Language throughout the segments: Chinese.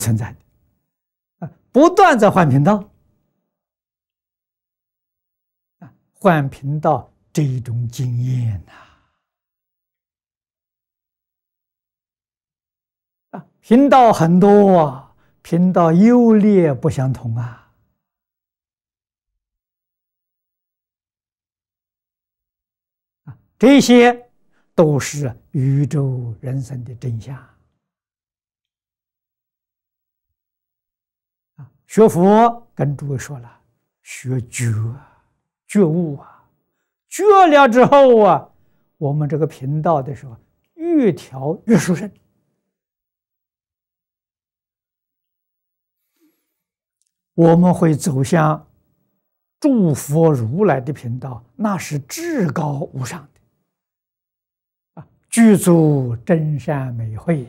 存在的不断在换频道换频道这一种经验频道很多频道优劣不相同这些都是宇宙人生的真相学佛跟诸位说了，学觉悟觉了之后我们这个频道的时候越调越殊胜。我们会走向诸佛如来的频道，那是至高无上的具足真善美慧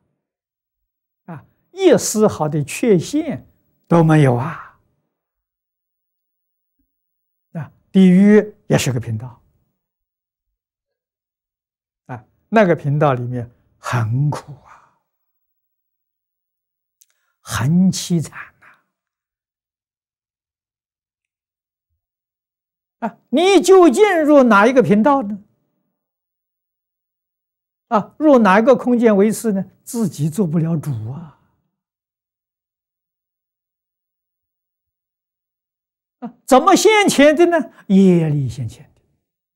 一丝毫的缺陷都没有地狱也是个频道那个频道里面很苦很凄惨你究竟入哪一个频道呢？入哪一个空间维次呢？自己做不了主怎么现前的呢？业力现前的，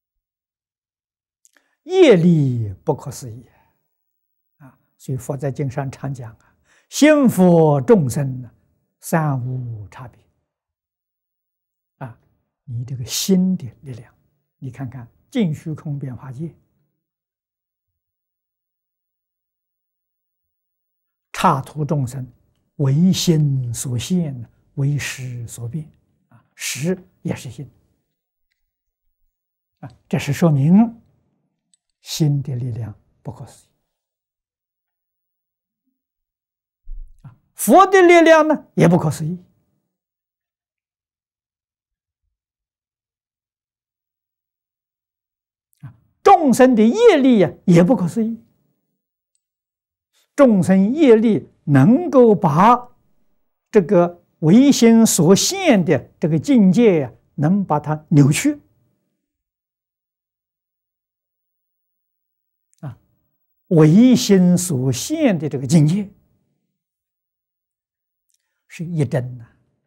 业力不可思议所以佛在经上常讲心佛众生三无差别你这个心的力量，你看看净虚空变化界，刹土众生为心所现，为识所变识也是心这是说明心的力量不可思议佛的力量呢也不可思议众生的业力也不可思议，众生业力能够把这个唯心所现的这个境界能把它扭曲唯心所现的这个境界是一真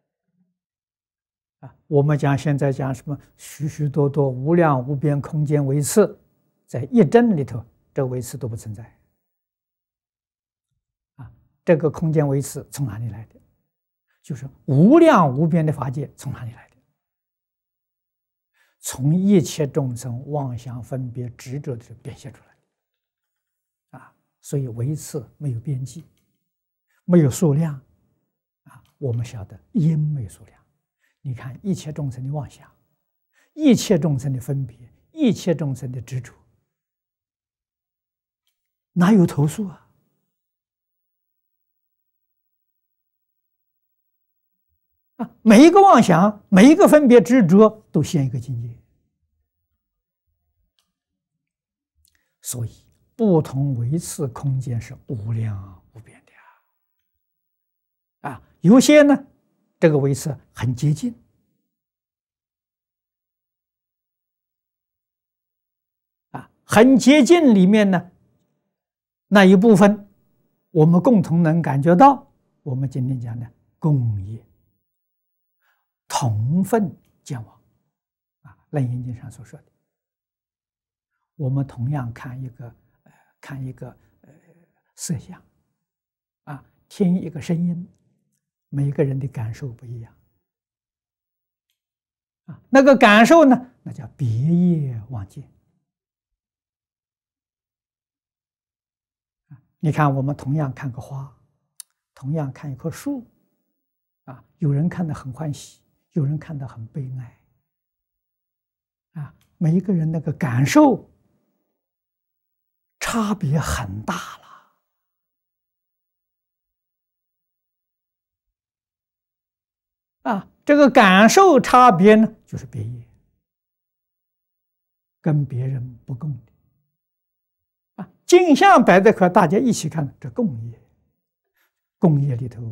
我们现在讲什么许许多多无量无边空间维次，在一真里头这个维次都不存在这个空间维次从哪里来的？就是无量无边的法界从哪里来的？从一切众生妄想分别执着的变现出来所以维次没有边际，没有数量我们晓得因没有数量。你看一切众生的妄想，一切众生的分别，一切众生的执着，哪有头数每一个妄想，每一个分别执着都现一个境界。所以不同维次空间是无量无边的有些呢这个维次很接近很接近里面呢那一部分我们共同能感觉到，我们今天讲的共业同分见往楞严经上所说的，我们同样看一个色相听一个声音，每个人的感受不一样那个感受呢，那叫别业妄见你看我们同样看个花，同样看一棵树有人看得很欢喜，有人看得很悲哀每一个人那个感受差别很大了这个感受差别呢就是别业，跟别人不共的镜像摆在可大家一起看，这共业。 工业里头